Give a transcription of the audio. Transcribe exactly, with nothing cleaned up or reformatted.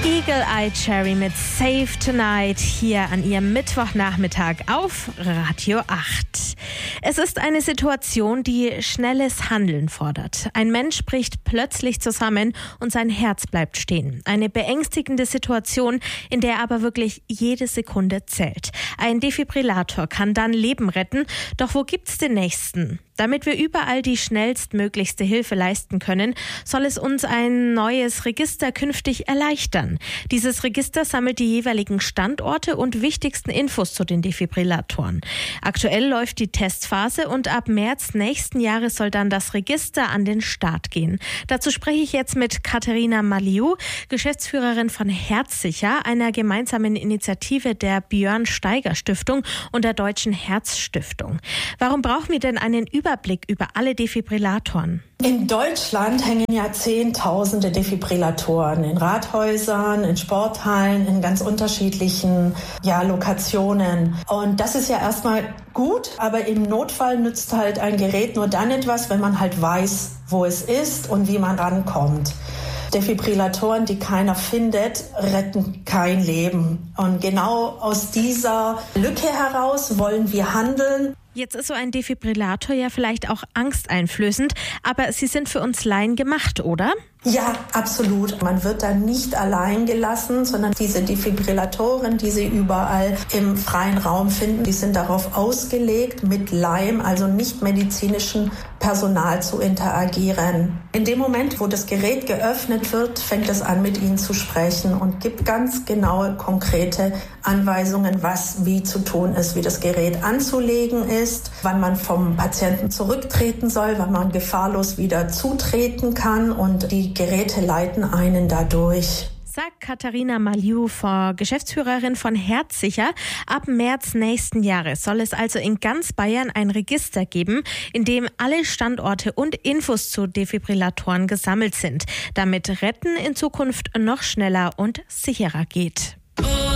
Eagle Eye Cherry mit Save Tonight hier an ihrem Mittwochnachmittag auf Radio acht. Es ist eine Situation, die schnelles Handeln fordert. Ein Mensch bricht plötzlich zusammen und sein Herz bleibt stehen. Eine beängstigende Situation, in der aber wirklich jede Sekunde zählt. Ein Defibrillator kann dann Leben retten, doch wo gibt's den nächsten? Damit wir überall die schnellstmöglichste Hilfe leisten können, soll es uns ein neues Register künftig erleichtern. Dieses Register sammelt die jeweiligen Standorte und wichtigsten Infos zu den Defibrillatoren. Aktuell läuft die Testphase und ab März nächsten Jahres soll dann das Register an den Start gehen. Dazu spreche ich jetzt mit Katharina Maliou, Geschäftsführerin von Herzsicher, einer gemeinsamen Initiative der Björn Steiger Stiftung und der Deutschen Herzstiftung. Warum brauchen wir denn einen Überblick über alle Defibrillatoren? In Deutschland hängen ja Zehntausende Defibrillatoren in Rathäusern, in Sporthallen, in ganz unterschiedlichen ja, Lokationen. Und das ist ja erstmal gut, aber im Notfall nützt halt ein Gerät nur dann etwas, wenn man halt weiß, wo es ist und wie man rankommt. Defibrillatoren, die keiner findet, retten kein Leben. Und genau aus dieser Lücke heraus wollen wir handeln. Jetzt ist so ein Defibrillator ja vielleicht auch angsteinflößend, aber sie sind für uns Laien gemacht, oder? Ja, absolut. Man wird da nicht allein gelassen, sondern diese Defibrillatoren, die Sie überall im freien Raum finden, die sind darauf ausgelegt, mit Laien, also nicht medizinischem Personal zu interagieren. In dem Moment, wo das Gerät geöffnet wird, fängt es an, mit Ihnen zu sprechen und gibt ganz genaue, konkrete Anweisungen, was wie zu tun ist, wie das Gerät anzulegen ist, wann man vom Patienten zurücktreten soll, wann man gefahrlos wieder zutreten kann, und die Geräte leiten einen dadurch. Sagt Katharina Maliou, Geschäftsführerin von Herzsicher. Ab März nächsten Jahres soll es also in ganz Bayern ein Register geben, in dem alle Standorte und Infos zu Defibrillatoren gesammelt sind, damit Retten in Zukunft noch schneller und sicherer geht.